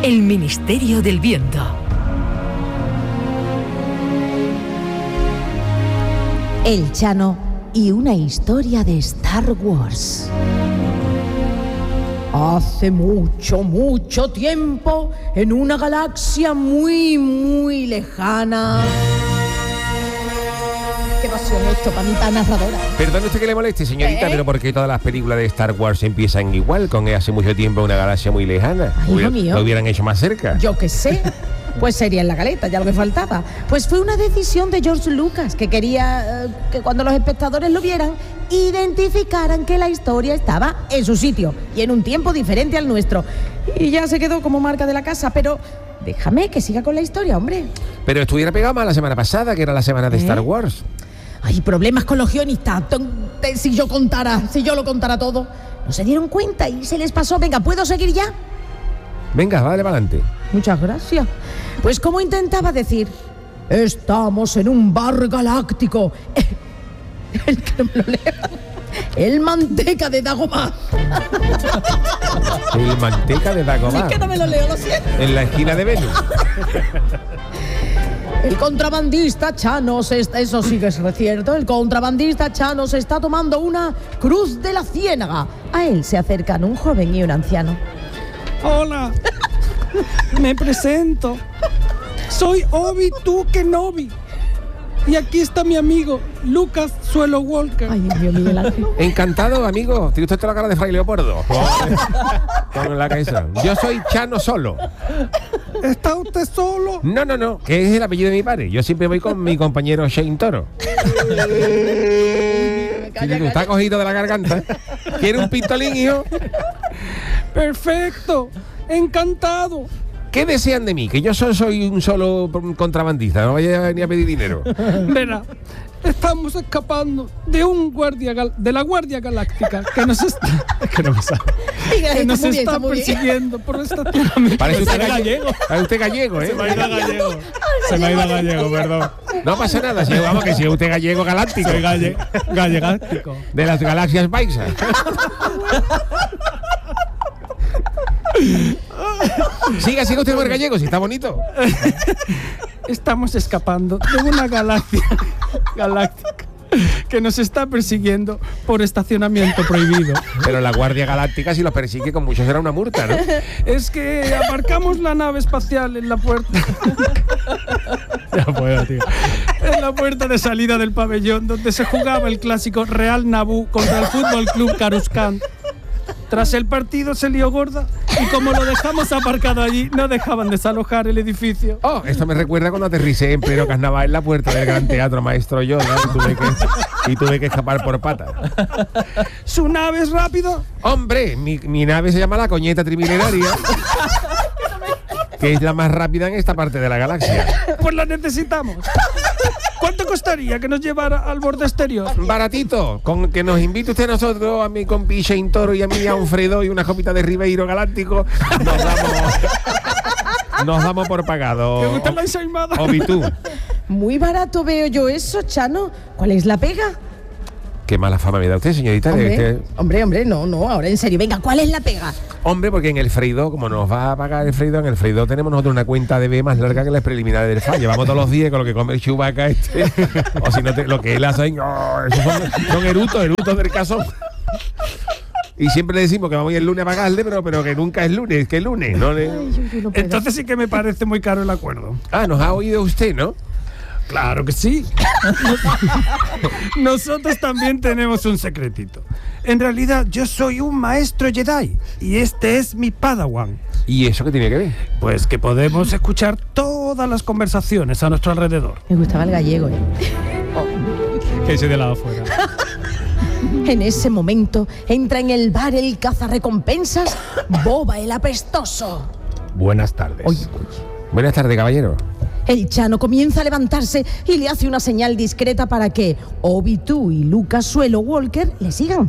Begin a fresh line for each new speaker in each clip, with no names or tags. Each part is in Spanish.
El Ministerio del Viento.
El Chano y una historia de Star Wars. Hace mucho, mucho tiempo, en una galaxia muy, muy lejana. Qué pasión esto para mí, para narradora.
Perdone usted que le moleste, señorita, pero ¿por qué todas las películas de Star Wars empiezan igual? Con hace mucho tiempo una galaxia muy lejana.
Ay, hijo mío.
Lo hubieran hecho más cerca.
Yo qué sé. Pues sería en la galeta, ya lo que faltaba. Pues fue una decisión de George Lucas, que quería que cuando los espectadores lo vieran, identificaran que la historia estaba en su sitio y en un tiempo diferente al nuestro. Y ya se quedó como marca de la casa, pero déjame que siga con la historia, hombre.
Pero estuviera pegado más la semana pasada, que era la semana de Star Wars.
Hay problemas con los guionistas. Si yo lo contara todo. No se dieron cuenta y se les pasó. Venga, ¿puedo seguir ya?
Venga, dale para adelante.
Muchas gracias. Pues como intentaba decir, estamos en un bar galáctico. El que no me lo lea. El Manteca de Dagobah.
El Manteca de Dagobah.
Es que no me lo leo, lo siento.
En la esquina de Venus.
El contrabandista Chano eso sí que es cierto. El contrabandista Chano se está tomando una cruz de la ciénaga. A él se acercan un joven y un anciano.
Hola, me presento. Soy Obi-Wan Kenobi. Y aquí está mi amigo, Lucas Suelo Walker.
Ay, Dios mío, Miguel Ángel.
Encantado, amigo. Tiene usted toda la cara de Fray Leopoldo. Con la cabeza. Yo soy Chano Solo.
¿Está usted solo?
No, que es el apellido de mi padre. Yo siempre voy con mi compañero Shane Toro. Está cogido de la garganta. ¿Quiere un pistolín, hijo?
Perfecto, encantado.
¿Qué desean de mí? Que yo soy un solo contrabandista, no vaya ni a pedir dinero.
Verá, estamos escapando de de la Guardia Galáctica que nos está persiguiendo por esta tierra.
Parece usted gallego. Parece usted gallego, ¿eh?
Se me ha ido gallego, perdón.
No pasa nada, si vamos que si es usted gallego galáctico.
Soy gallegáctico.
De las galaxias paisas. Siga usted con el gallego, si está bonito.
Estamos escapando de una galaxia galáctica que nos está persiguiendo por estacionamiento prohibido.
Pero la Guardia Galáctica, si los persigue, con mucho será una multa, ¿no?
Es que aparcamos la nave espacial en la puerta.
Ya puedo, tío.
En la puerta de salida del pabellón donde se jugaba el clásico Real Nabú contra el Fútbol Club Caruscán. Tras el partido se lió gorda y como lo dejamos aparcado allí, no dejaban desalojar el edificio.
Oh, esto me recuerda cuando aterricé en pleno carnaval en la puerta del Gran Teatro Maestro Yoda y tuve que escapar por patas.
¿Su nave es rápido?
Hombre, mi nave se llama la Coñeta Trimilenaria, que es la más rápida en esta parte de la galaxia.
Pues la necesitamos. ¿Cuánto costaría que nos llevara al borde exterior?
Baratito, con que nos invite usted a nosotros, a mi compi Shane Toro y a mí a un Fredo y una copita de Ribeiro Galáctico, nos damos por pagado.
¿Te gusta la ensaimada?
Obi-tú.
Muy barato veo yo eso, Chano. ¿Cuál es la pega?
Qué mala fama me da usted, señorita.
Hombre, no, ahora en serio. Venga, ¿cuál es la pega?
Hombre, porque en el Fredo, como nos va a pagar el Fredo, en el Fredo tenemos nosotros una cuenta de B más larga que las preliminares del FA. Llevamos todos los días con lo que come el Chewbacca o si no, lo que él hace, esos son erutos del caso. Y siempre le decimos que vamos a ir el lunes a pagarle, pero que nunca es lunes, que es lunes. ¿No?
Entonces sí que me parece muy caro el acuerdo.
Ah, nos ha oído usted, ¿no?
Claro que sí. Nosotros también tenemos un secretito. En realidad yo soy un maestro Jedi y este es mi Padawan.
¿Y eso qué tiene que ver?
Pues que podemos escuchar todas las conversaciones a nuestro alrededor.
Me gustaba el gallego,
Que ese de lado afuera.
En ese momento entra en el bar el cazarrecompensas Boba el apestoso.
Buenas tardes.
Oye.
Buenas tardes, caballero.
El Chano comienza a levantarse y le hace una señal discreta para que Obi-Tú y Lucas Suelo Walker le sigan.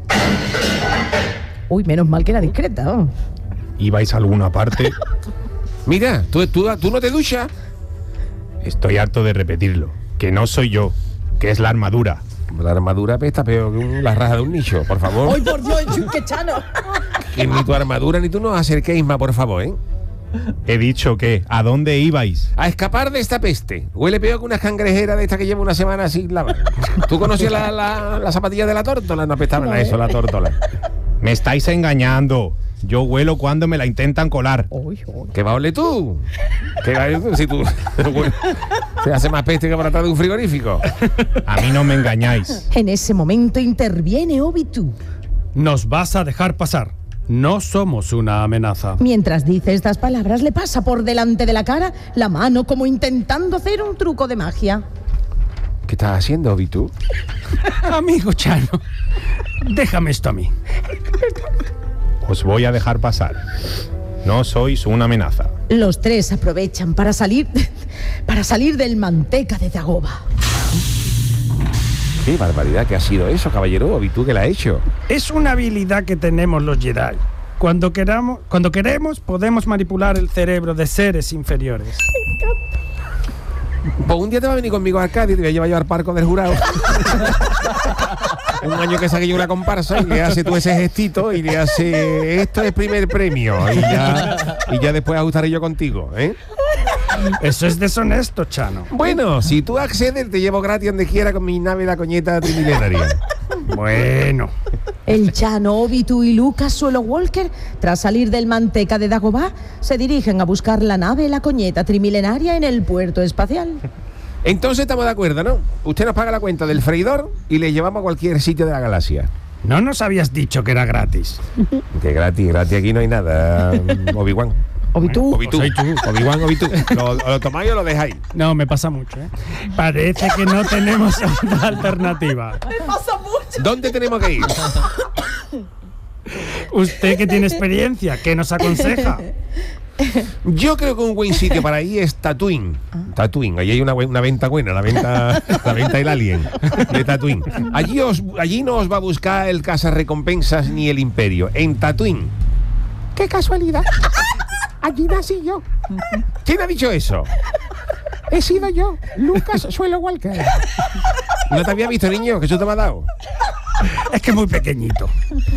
Uy, menos mal que era discreta, ¿no?
¿Ibais a alguna parte?
Mira, ¿tú no te duchas?
Estoy harto de repetirlo. Que no soy yo, que es la armadura.
La armadura pesta peor que la raja de un nicho, por favor.
¡Ay, por Dios, qué Chano!
Que ni tu armadura ni tú nos acerquéis más, por favor, ¿eh?
He dicho que, ¿a dónde ibais?
A escapar de esta peste. Huele peor que una cangrejera de esta que lleva una semana sin lavar. ¿Tú conocías la zapatilla de la tórtola? No apestaban a eso, la tórtola.
Me estáis engañando. Yo huelo cuando me la intentan colar.
¿Qué va a oler tú? ¿Qué va a oler tú? Si tú te hace más peste que para atrás de un frigorífico.
A mí no me engañáis.
En ese momento interviene Obitú.
Nos vas a dejar pasar. No somos una amenaza.
Mientras dice estas palabras, le pasa por delante de la cara la mano como intentando hacer un truco de magia.
¿Qué estás haciendo, Obitú?
Amigo Chano, déjame esto a mí.
Os voy a dejar pasar. No sois una amenaza.
Los tres aprovechan para salir del manteca de Dagoba.
Qué barbaridad que ha sido eso, caballero Obitú, que la ha hecho.
Es una habilidad que tenemos los Jedi. Cuando queremos, podemos manipular el cerebro de seres inferiores.
Pues un día te va a venir conmigo a Arcadia y te voy a llevar al parco del jurado. Un año que saque yo una comparsa y le hace tú ese gestito y le hace esto es primer premio y ya después ajustaré yo contigo, ¿eh?
Eso es deshonesto, Chano.
Bueno, si tú accedes te llevo gratis donde quiera con mi nave la coñeta trimilenaria.
Bueno.
El Chano, Obitú y Lucas Suelo Walker, tras salir del manteca de Dagobah, se dirigen a buscar la nave la coñeta trimilenaria en el puerto espacial.
Entonces estamos de acuerdo, ¿no? Usted nos paga la cuenta del freidor y le llevamos a cualquier sitio de la galaxia.
No nos habías dicho que era gratis.
Que gratis aquí no hay nada, Obi-Wan.
Obitú.
Obi-Wan, Obitú. ¿Lo tomáis o lo dejáis?
No, me pasa mucho, ¿eh? Parece que no tenemos otra alternativa.
¿Dónde tenemos que ir?
Usted que tiene experiencia, ¿qué nos aconseja?
Yo creo que un buen sitio para ir es Tatooine. Tatooine, allí hay una venta buena, la venta del Alien de Tatooine. Allí no os va a buscar el cazarrecompensas ni el Imperio. En Tatooine. ¡Qué casualidad! Allí nací yo. ¿Quién ha dicho eso? He sido yo, Lucas Suelo Walker. ¿No te había visto, niño? ¿Qué eso te me ha dado?
Es que es muy pequeñito.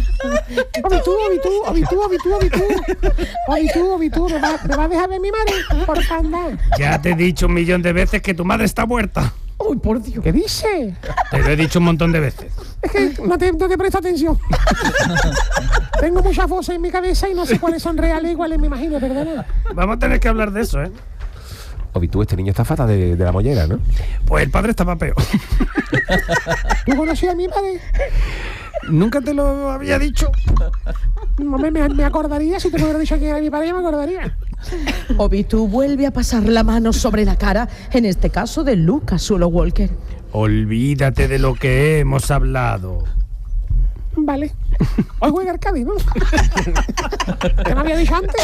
Obitú, ¿me va a dejar ver mi madre? Por favor.
Ya te he dicho 1.000.000 de veces que tu madre está muerta.
Uy, por Dios. ¿Qué dice?
Te lo he dicho un montón de veces.
Es que no te presto atención. Tengo muchas voces en mi cabeza y no sé cuáles son reales, iguales me imagino, perdona.
Vamos a tener que hablar de eso, ¿eh?
Obitú, este niño está fatal de la mollera, ¿no?
Pues el padre estaba peor.
¿Tú conocías a mi padre?
¿Nunca te lo había dicho?
Me acordaría, si te lo hubiera dicho que era mi padre, me acordaría.
Obitú vuelve a pasar la mano sobre la cara, en este caso de Lucas Suelo Walker.
Olvídate de lo que hemos hablado.
Vale. Hoy juega Arcadia, ¿no? ¿Qué me había dicho antes?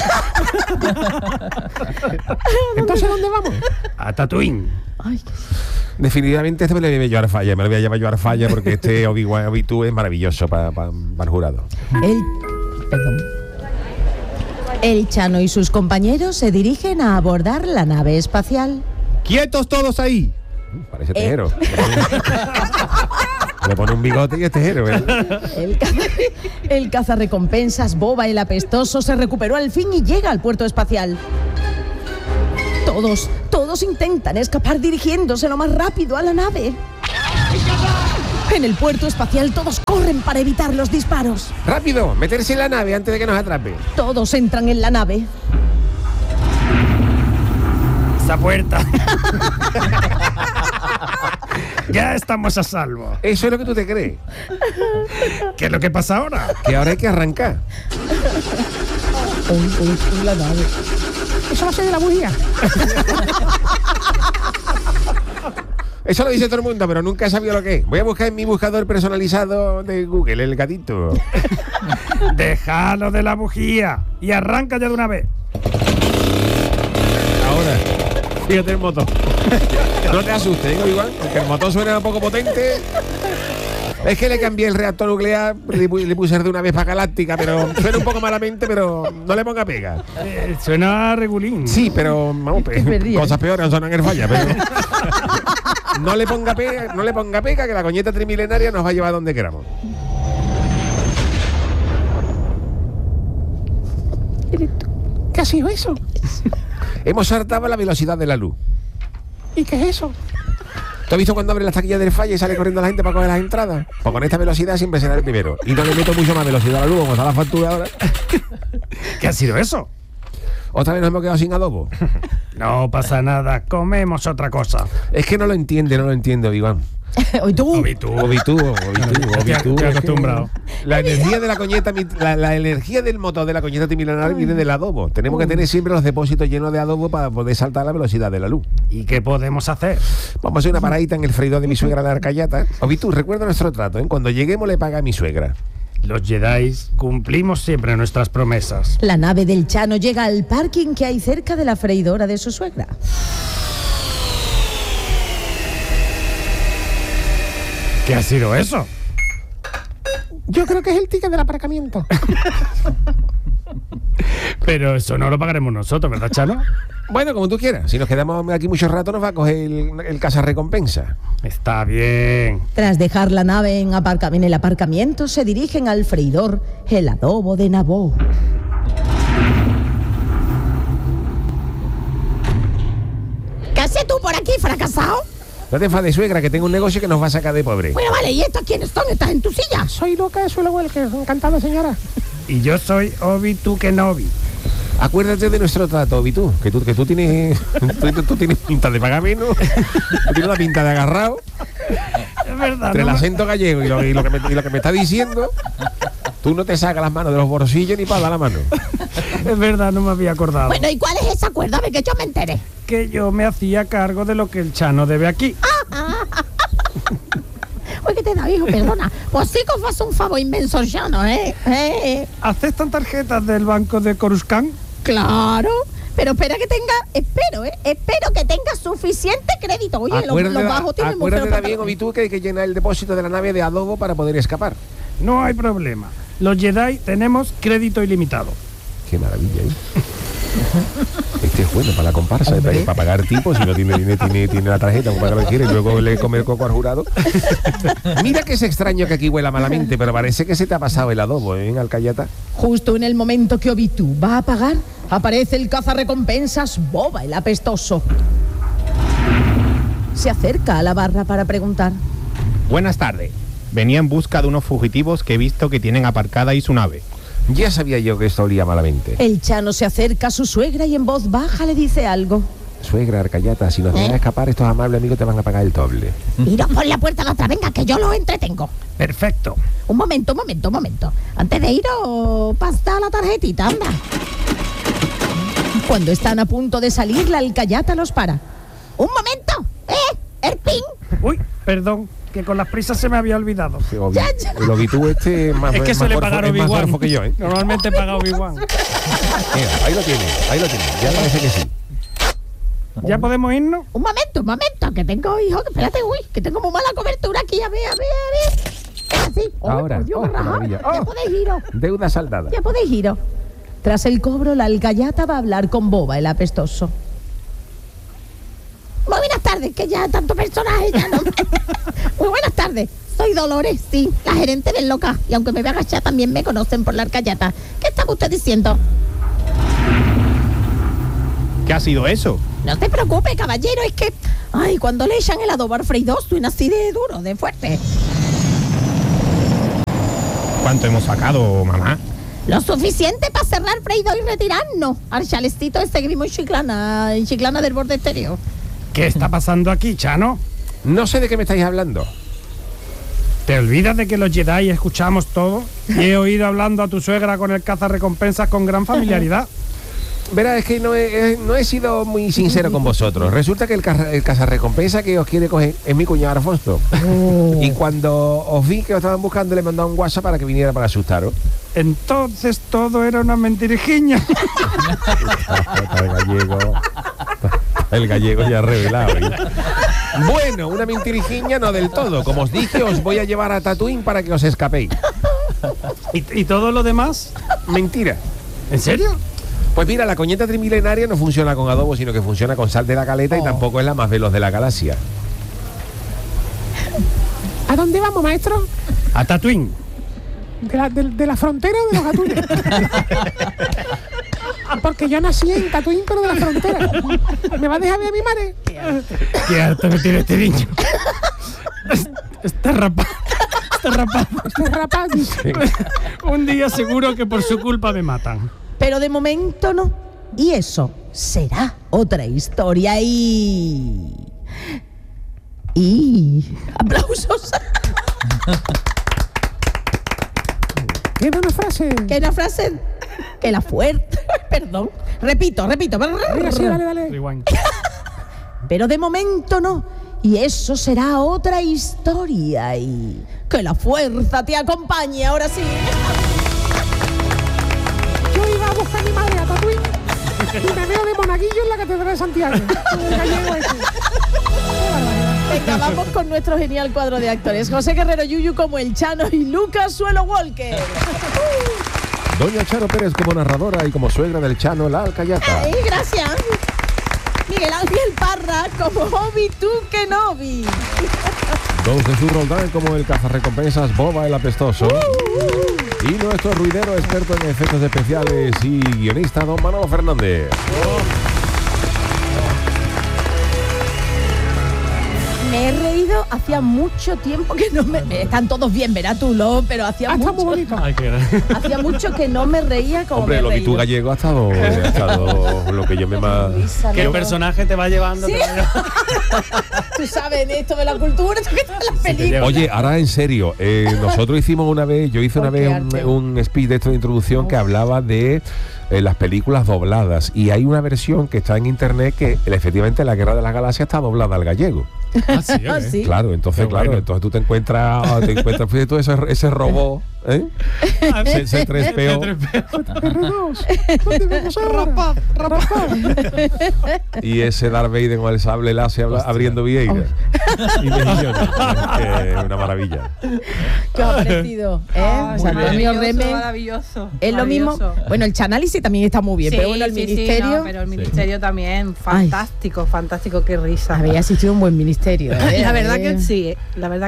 Entonces, ¿dónde vamos?
A Tatooine.
Ay,
Definitivamente este me lo voy a llevar falla. Me lo voy a llevar yo a falla porque este Obi-Wan Obitú es maravilloso para el jurado.
El Chano y sus compañeros se dirigen a abordar la nave espacial.
¡Quietos todos ahí!
Parece tejero. Le pone un bigote y es tejero, ¿eh?
El cazarrecompensas Boba el apestoso se recuperó al fin y llega al puerto espacial. Todos intentan escapar dirigiéndose lo más rápido a la nave. En el puerto espacial todos corren para evitar los disparos.
¡Rápido! Meterse en la nave antes de que nos atrape.
Todos entran en la nave.
Esa puerta. Ya estamos a salvo.
Eso es lo que tú te crees.
¿Qué es lo que pasa ahora?
Que ahora hay que arrancar.
La nave.
Eso va a ser de la bujía.
Eso lo dice todo el mundo, pero nunca he sabido lo que es. Voy a buscar en mi buscador personalizado de Google, el gatito.
Déjalo de la bujía y arranca ya de una vez.
Ahora, fíjate el motor. No te asustes, ¿no? Igual, porque el motor suena un poco potente. Es que le cambié el reactor nuclear, le puse de una vez para galáctica, pero suena un poco malamente, pero no le ponga pega.
Suena regulín.
Sí, pero vamos, cosas peores son en el falla, pero no le ponga pega, que la coñeta trimilenaria nos va a llevar donde queramos.
¿Qué ha sido eso?
Hemos saltado la velocidad de la luz.
¿Y qué es eso?
¿Tú has visto cuando abre las taquillas del Falla y sale corriendo la gente para coger las entradas? Pues con esta velocidad siempre será el primero. Y no le meto mucho más velocidad a la luz, como está la factura ahora.
¿Qué ha sido eso?
Otra vez nos hemos quedado sin adobo.
No pasa nada, comemos otra cosa.
Es que no lo entiende, Iván.
Hoy tú.
Estoy acostumbrado.
La energía de la coñeta, la energía del motor de la coñeta timilenaria viene del adobo. Tenemos que tener siempre los depósitos llenos de adobo para poder saltar la velocidad de la luz.
¿Y qué podemos hacer?
Vamos a hacer una paradita en el freidor de mi suegra, la Arcayata. Ovitu, recuerda nuestro trato, ¿eh? Cuando lleguemos le paga a mi suegra.
Los Jedi cumplimos siempre nuestras promesas.
La nave del Chano llega al parking que hay cerca de la freidora de su suegra.
¿Qué ha sido eso?
Yo creo que es el ticket del aparcamiento.
Pero eso no lo pagaremos nosotros, ¿verdad, Chano?
Bueno, como tú quieras. Si nos quedamos aquí mucho rato nos va a coger el cazarrecompensa.
Está bien.
Tras dejar la nave en el aparcamiento, se dirigen al freidor, el adobo de Naboo.
¿Qué haces tú por aquí, fracasado?
No te enfades, suegra, que tengo un negocio que nos va a sacar de pobre.
Bueno, vale, ¿y estos quiénes son? ¿Estás en tu silla?
Soy Luca de Suelo Welker. Encantado, señora.
Y yo soy Obi-Tu Kenobi.
Acuérdate de nuestro trato, Obi-Tu, que tú tienes tú tienes pinta de pagar menos, tú tienes una pinta de agarrado.
Es verdad.
Entre el acento gallego y lo que me está diciendo, tú no te sacas las manos de los bolsillos ni para dar la mano.
Es verdad, no me había acordado.
Bueno, ¿y cuál es ese acuerdo? A ver, que yo me enteré.
Que yo me hacía cargo de lo que el Chano debe aquí.
Oye, ¿qué te da, hijo? Perdona. Pues sí que os hace un favor inmenso, Chano, ¿eh?
¿Aceptan tarjetas del banco de Coruscant?
Claro. Pero espero que tenga suficiente crédito. Oye, los bajos tienen muy feo.
Acuérdate también, Obi-Tu, que hay que llenar el depósito de la nave de adobo para poder escapar.
No hay problema. Los Jedi tenemos crédito ilimitado.
Qué maravilla, ¿eh? Este es bueno para la comparsa, para pagar tipos, si no tiene la tarjeta como para lo que quiere y luego le come el coco al jurado. Mira que es extraño que aquí huela malamente, pero parece que se te ha pasado el adobo, ¿eh, Alcayata?
Justo en el momento que Obi-Tu va a pagar, aparece el cazarrecompensas Boba, el apestoso. Se acerca a la barra para preguntar.
Buenas tardes. Venía en busca de unos fugitivos que he visto que tienen aparcada ahí su nave.
Ya sabía yo que esto olía malamente.
El Chano se acerca a su suegra y en voz baja le dice algo.
Suegra, Arcayata, si nos dejan escapar, estos amables amigos te van a pagar el doble.
Iros por la puerta la otra, venga, que yo los entretengo.
Perfecto.
Un momento. Antes de iros, pasa la tarjetita, anda.
Cuando están a punto de salir, la Alcayata los para.
Un momento, el pin.
Uy, perdón, que con las prisas se me había olvidado.
Ya.
El Obi-Tu este es más
Es que
más
suele
gorfo-
pagar
es más
Obi-Wan.
gorfo que yo, ¿eh?
Normalmente paga Obi-Wan.
Mira, ahí lo tiene. Ya parece que sí.
¿Ya podemos irnos?
Un momento, que tengo, hijo, espérate, que tengo muy mala cobertura aquí, a ver. Es así.
Ahora,
Por Dios,
qué
rajado.
maravilla.
Ya podéis iros.
Deuda saldada.
Ya podéis iros. Tras el cobro, la Alcayata va a hablar con Boba, el apestoso.
Muy buenas tardes, que ya tanto personaje ya no. Muy buenas tardes. Soy Dolores, sí, la gerente del local. Y aunque me vea agachar, también me conocen por la Arcayata. ¿Qué estaba usted diciendo?
¿Qué ha sido eso?
No te preocupes, caballero, es que... Ay, cuando le echan el adobo al freidor suena así de duro, de fuerte.
¿Cuánto hemos sacado, mamá?
Lo suficiente para cerrar el freidor y retirarnos al chalecito ese que vimos en Chiclana del borde exterior.
¿Qué está pasando aquí, Chano?
No sé de qué me estáis hablando.
¿Te olvidas de que los Jedi escuchamos todo? Y he oído hablando a tu suegra con el cazarrecompensas con gran familiaridad.
Verá, es que no he sido muy sincero con vosotros. Resulta que el cazarrecompensa que os quiere coger es mi cuñado Alfonso. Y cuando os vi que os estaban buscando, le he mandado un WhatsApp para que viniera para asustaros.
Entonces todo era una mentirijiña.
El gallego ya revelado. Bueno, una mentirijiña no del todo. Como os dije, os voy a llevar a Tatooine para que os escapéis.
¿Y todo lo demás?
Mentira.
¿En serio?
Pues mira, la coñeta trimilenaria no funciona con adobo, sino que funciona con sal de la caleta y tampoco es la más veloz de la galaxia.
¿A dónde vamos, maestro?
A Tatooine.
¿De la frontera o de los atunes? Porque yo nací en Tatuín, pero de la frontera. ¿Me va a dejar ver a mi madre?
Qué harto que tiene este niño. Está rapado.
Este rapaz dice.
Un día seguro que por su culpa me matan.
Pero de momento no. Y eso será otra historia y aplausos.
Tiene una frase.
Que la frase, que la fuerte. Perdón. Repito.
Venga, sí, dale.
Rewind.
Pero de momento no. Y eso será otra historia y que la fuerza te acompañe. Ahora sí.
Yo iba a buscar a mi madre a Tatuín y me veo de monaguillo en la Catedral de Santiago. El gallego ese.
Venga, vamos con nuestro genial cuadro de actores. José Guerrero Yuyu como el Chano y Lucas Suelo Walker.
Doña Charo Pérez como narradora y como suegra del Chano, la alcayata.
¡Ay, gracias! Miguel Ángel Parra como Obi Tú Kenobi.
Don Jesús Roldán como el cazarrecompensas Boba el apestoso. Y nuestro ruidero experto en efectos especiales y guionista don Manolo Fernández.
Me he reído hacía mucho tiempo que no me... Están todos bien, verás tú, pero hacía
Está muy
mucho...
bonito.
Ay, qué
Hacía mucho que no me reía como
Hombre,
me he
lo que tú
reído.
gallego ha estado lo que yo me más...
¿Qué personaje te va llevando?
Sí. Tú sabes, en esto de la cultura, tú que estás en las películas.
Oye, ahora en serio, nosotros hicimos una vez, yo hice una
Qué
vez
arte.
un speech de esto de introducción que hablaba de las películas dobladas, y hay una versión que está en internet que efectivamente La Guerra de las Galaxias está doblada al gallego.
Ah, sí,
Ah, sí.
Claro, entonces,
Qué bueno.
entonces tú te encuentras fíjate tú, ese robot, ¿eh? Se trespeó.
R2. ¿Dónde vamos ahora? Rapaz.
Y ese Darth Vader con el sable láser abriendo Vieira. Y mejillones. Que una maravilla.
¿Qué os ha parecido?
Ay,
San Antonio Reme.
maravilloso.
Es lo mismo. Bueno, el Chanálisis también está muy bien,
Sí,
pero bueno, el
sí,
ministerio.
sí, no, pero el ministerio también, fantástico, qué risa.
Había asistido un buen ministerio.
La verdad que sí,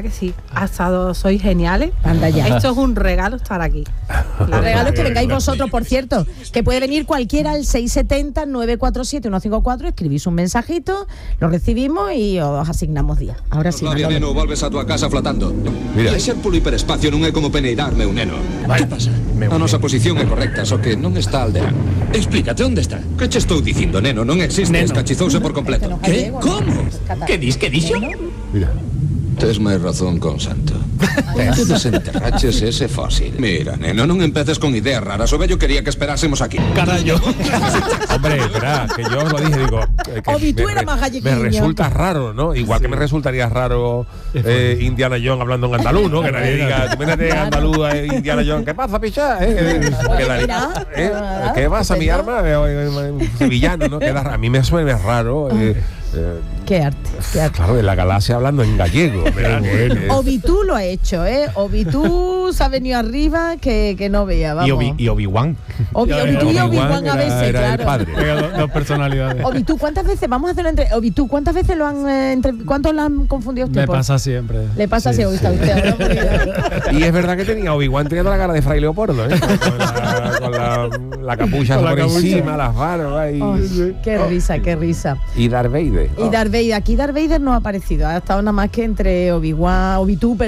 sois geniales.
Anda ya.
Esto es un regalo estar aquí.
Los regalos que vengáis vosotros, por cierto, que puede venir cualquiera al 670-947-154, escribís un mensajito, lo recibimos y os asignamos día. Ahora sí,
Flavia,
Manolo.
neno, volves a tua casa flotando.
Mira.
Ser polo hiperespacio non é como peneidarme un neno.
Vai.
Que pasa?
Me
A nosa posición é correcta, só que non está aldeán. Explícate, onde está? Que che estou dicindo, neno? Non existe,
Neno.
escachizouse por completo.
Que?
Como?
Que
dis, que dixo?
Mira.
Tes máis razón con Santo. Te desenterraches ese fósil. Mira, neno, non empeces con ideas raras. O vello quería que esperásemos aquí.
Carayo.
Hombre, espera, que yo lo dije, digo.
Obi, tú eras más galleguiño.
Me resulta raro, ¿no? Igual que me resultaría raro Indiana Jones hablando en andaluz, ¿no? Que nadie diga, tú mírate andaluz a Indiana Jones. ¿Qué pasa, pichá?
mira,
¿Qué pasa, mi arma? Sevillano, ¿no? A mí me suena raro.
Qué arte, qué arte.
Claro, de la galaxia hablando en gallego. ¿verdad?
Obitú lo ha hecho, ¿eh? Obitú se ha venido arriba que no vea, vamos.
Y Obi-Wan.
Obitú y Obi-Wan a veces,
era el
claro.
padre.
Dos personalidades.
Obitú, ¿cuántas veces? Vamos a hacerlo entre. Obitú, ¿cuántas veces lo han ¿cuántos lo han confundido a usted?
Me pasa siempre.
Le pasa así, está usted ahora, porque-
Y es verdad que tenía Obi-Wan tenía toda la cara de Fray Leopoldo, ¿eh? Con la capucha
Con la
por
capucha.
encima, las barbas y...
Ay, qué risa, qué risa.
Y Darth Vader.
Y Darth Vader, aquí Darth Vader no ha aparecido, ha estado nada más que entre Obitú,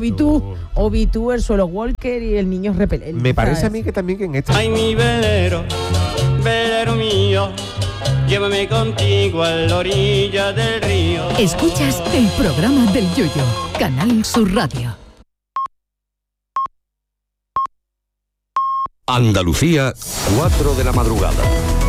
el suelo Walker y el niño repelente.
Me parece a
¿sabes?
mí que también que en esta...
Ay, mi velero, velero mío, llévame contigo a la orilla del río.
Escuchas el programa del Yoyo, Canal Sur Radio.
Andalucía, 4 de la madrugada.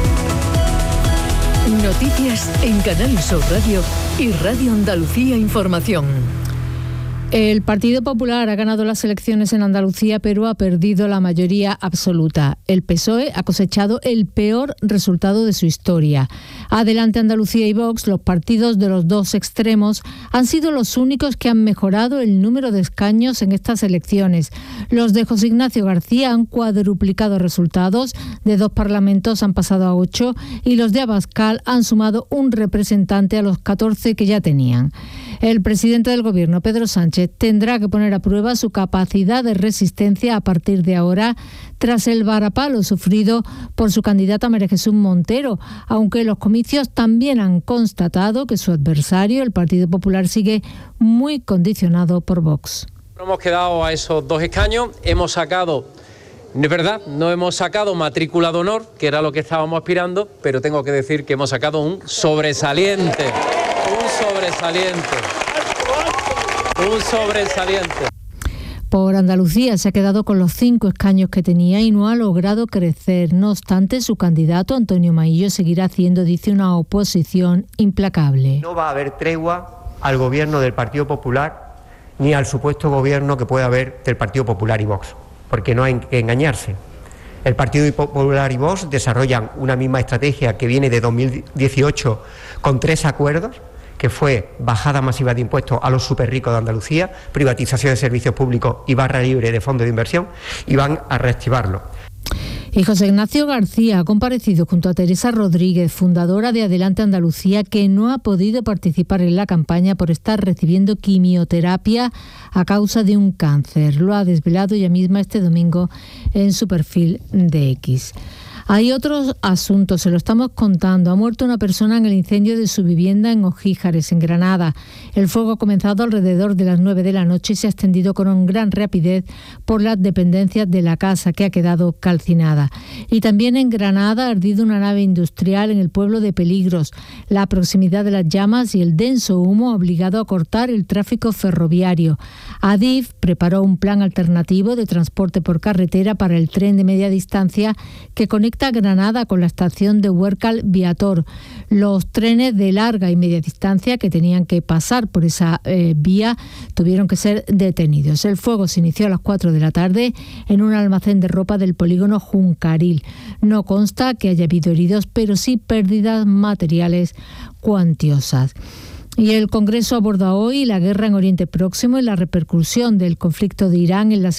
Noticias en Canal Sur Radio y Radio Andalucía Información.
El Partido Popular ha ganado las elecciones en Andalucía, pero ha perdido la mayoría absoluta. El PSOE ha cosechado el peor resultado de su historia. Adelante Andalucía y Vox, los partidos de los dos extremos, han sido los únicos que han mejorado el número de escaños en estas elecciones. Los de José Ignacio García han cuadruplicado resultados, de 2 parlamentos han pasado a 8 y los de Abascal han sumado un representante a los 14 que ya tenían. El presidente del Gobierno, Pedro Sánchez, tendrá que poner a prueba su capacidad de resistencia a partir de ahora, tras el varapalo sufrido por su candidata María Jesús Montero, aunque los comicios también han constatado que su adversario, el Partido Popular, sigue muy condicionado por Vox.
Hemos quedado a esos 2 escaños, hemos sacado, es verdad, no hemos sacado matrícula de honor, que era lo que estábamos aspirando, pero tengo que decir que hemos sacado un sobresaliente.
Por Andalucía se ha quedado con los 5 escaños que tenía y no ha logrado crecer. No obstante, su candidato, Antonio Maillo, seguirá haciendo, dice, una oposición implacable.
No va a haber tregua al gobierno del Partido Popular ni al supuesto gobierno que pueda haber del Partido Popular y Vox, porque no hay que engañarse. El Partido Popular y Vox desarrollan una misma estrategia que viene de 2018 con 3 acuerdos, que fue bajada masiva de impuestos a los superricos de Andalucía, privatización de servicios públicos y barra libre de fondos de inversión, y van a reactivarlo.
Y José Ignacio García ha comparecido junto a Teresa Rodríguez, fundadora de Adelante Andalucía, que no ha podido participar en la campaña por estar recibiendo quimioterapia a causa de un cáncer. Lo ha desvelado ella misma este domingo en su perfil de X. Hay otros asuntos, se lo estamos contando. Ha muerto una persona en el incendio de su vivienda en Ojíjares, en Granada. El fuego ha comenzado alrededor de las 9 de la noche y se ha extendido con gran rapidez por las dependencias de la casa, que ha quedado calcinada. Y también en Granada ha ardido una nave industrial en el pueblo de Peligros. La proximidad de las llamas y el denso humo ha obligado a cortar el tráfico ferroviario. Adif preparó un plan alternativo de transporte por carretera para el tren de media distancia que conecta Granada con la estación de Huércal Viator. Los trenes de larga y media distancia que tenían que pasar por esa vía tuvieron que ser detenidos. El fuego se inició a las 4 de la tarde en un almacén de ropa del polígono Juncaril. No consta que haya habido heridos, pero sí pérdidas materiales cuantiosas. Y el Congreso aborda hoy la guerra en Oriente Próximo y la repercusión del conflicto de Irán en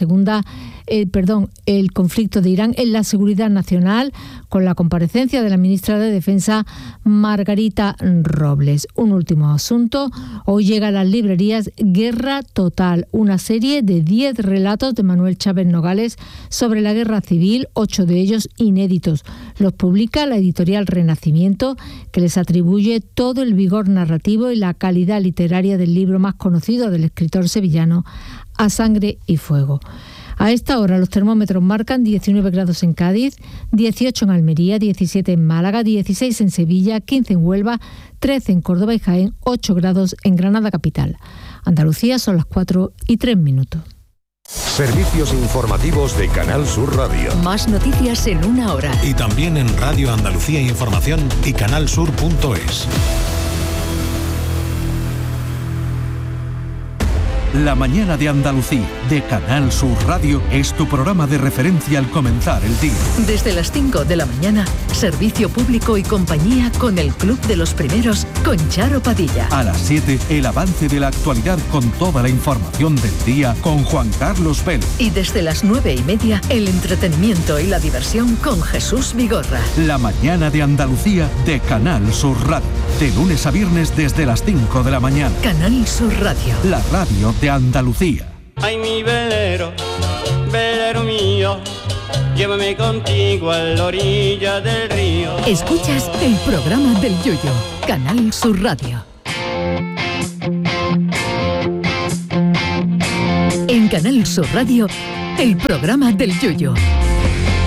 el conflicto de Irán en la seguridad nacional, con la comparecencia de la ministra de Defensa, Margarita Robles. Un último asunto. Hoy llega a las librerías Guerra Total, una serie de 10 relatos de Manuel Chávez Nogales sobre la guerra civil, 8 de ellos inéditos. Los publica la editorial Renacimiento, que les atribuye todo el vigor narrativo y la calidad literaria del libro más conocido del escritor sevillano, A Sangre y Fuego. A esta hora los termómetros marcan 19 grados en Cádiz, 18 en Almería, 17 en Málaga, 16 en Sevilla, 15 en Huelva, 13 en Córdoba y Jaén, 8 grados en Granada capital. Andalucía son las 4:03.
Servicios informativos de Canal Sur Radio.
Más noticias en una hora.
Y también en Radio Andalucía Información y canalsur.es.
La mañana de Andalucía, de Canal Sur Radio, es tu programa de referencia al comenzar el día.
Desde las 5 de la mañana, servicio público y compañía con el Club de los Primeros, con Charo Padilla.
A las 7, el avance de la actualidad con toda la información del día con Juan Carlos Vélez.
Y desde las 9:30, el entretenimiento y la diversión con Jesús Vigorra.
La mañana de Andalucía, de Canal Sur Radio. De lunes a viernes desde las 5 de la mañana.
Canal Sur Radio.
La radio de Andalucía.
Ay, mi velero, velero mío, llévame contigo a la orilla del río.
Escuchas el programa del Yoyo, Canal Sur Radio. En Canal Sur Radio, el programa del Yoyo.